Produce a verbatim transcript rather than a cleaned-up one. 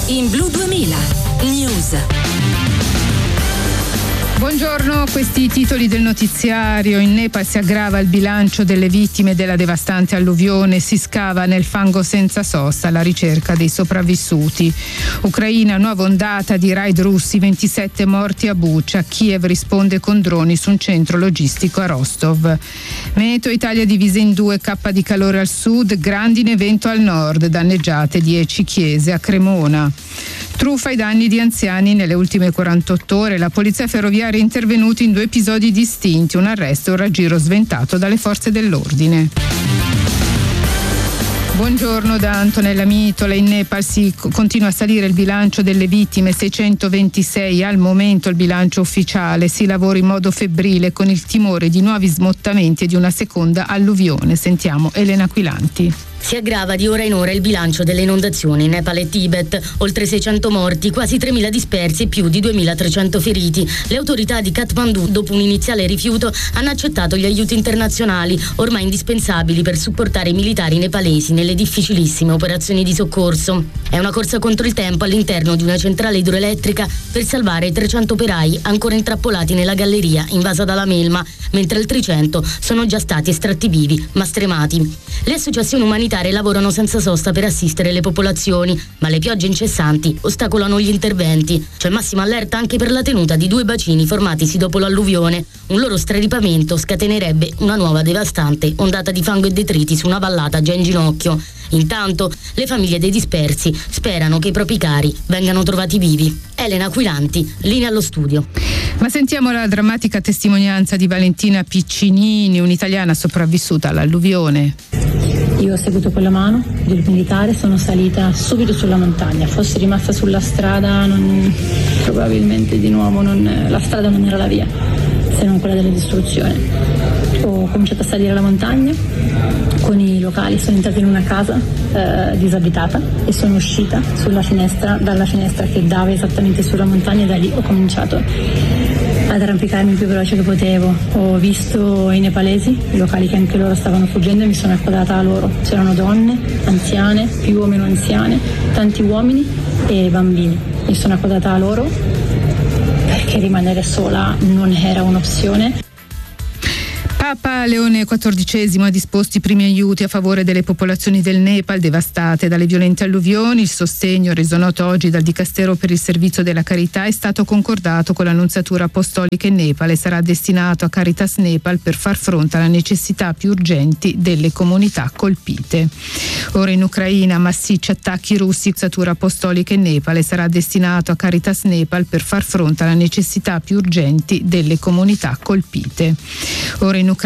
in Blu duemila News. Buongiorno, questi i titoli del notiziario. In Nepal si aggrava il bilancio delle vittime della devastante alluvione, si scava nel fango senza sosta alla ricerca dei sopravvissuti. Ucraina, nuova ondata di raid russi, ventisette morti a Bucha, Kiev risponde con droni su un centro logistico a Rostov. Veneto, Italia divisa in due, cappa di calore al sud, grandine vento al nord, danneggiate dieci chiese a Cremona. Truffa ai danni di anziani nelle ultime quarantotto ore, la polizia ferroviaria è intervenuta in due episodi distinti, un arresto e un raggiro sventato dalle forze dell'ordine. Buongiorno da Antonella Mitola. In Nepal si continua a salire il bilancio delle vittime, seicentoventisei al momento il bilancio ufficiale. Si lavora in modo febbrile con il timore di nuovi smottamenti e di una seconda alluvione. Sentiamo Elena Aquilanti. Si aggrava di ora in ora il bilancio delle inondazioni in Nepal e Tibet. Oltre seicento morti, quasi tremila dispersi e più di duemilatrecento feriti. Le autorità di Kathmandu, dopo un iniziale rifiuto, hanno accettato gli aiuti internazionali, ormai indispensabili per supportare i militari nepalesi nelle difficilissime operazioni di soccorso. È una corsa contro il tempo all'interno di una centrale idroelettrica per salvare i trecento operai ancora intrappolati nella galleria invasa dalla melma, mentre altri cento sono già stati estratti vivi, ma stremati. Le associazioni umanitarie lavorano senza sosta per assistere le popolazioni, ma le piogge incessanti ostacolano gli interventi. C'è massima allerta anche per la tenuta di due bacini formatisi dopo l'alluvione. Un loro straripamento scatenerebbe una nuova devastante ondata di fango e detriti su una vallata già in ginocchio. Intanto le famiglie dei dispersi sperano che i propri cari vengano trovati vivi. Elena Aquilanti, linea allo studio. Ma sentiamo la drammatica testimonianza di Valentina Piccinini, un'italiana sopravvissuta all'alluvione. Io ho seguito quella mano del militare, sono salita subito sulla montagna. Fossi rimasta sulla strada, non, probabilmente di nuovo non, la strada non era la via, se non quella della distruzione. Ho cominciato a salire la montagna con i locali, sono entrata in una casa eh, disabitata e sono uscita sulla finestra, dalla finestra che dava esattamente sulla montagna, e da lì ho cominciato ad arrampicarmi il più veloce che potevo. Ho visto i nepalesi, i locali che anche loro stavano fuggendo, e mi sono accodata a loro. C'erano donne, anziane, più o meno anziane, tanti uomini e bambini. Mi sono accodata a loro perché rimanere sola non era un'opzione. Papa Leone quattordicesimo ha disposto i primi aiuti a favore delle popolazioni del Nepal devastate dalle violente alluvioni. Il sostegno, reso noto oggi dal Dicastero per il Servizio della Carità, è stato concordato con l'Annunziatura Apostolica in Nepal e sarà destinato a Caritas Nepal per far fronte alle necessità più urgenti delle comunità colpite. Ora in Ucraina, massicci attacchi russi, l'Annunziatura Apostolica in Nepal e sarà destinato a Caritas Nepal per far fronte alle necessità più urgenti delle comunità colpite. Ora in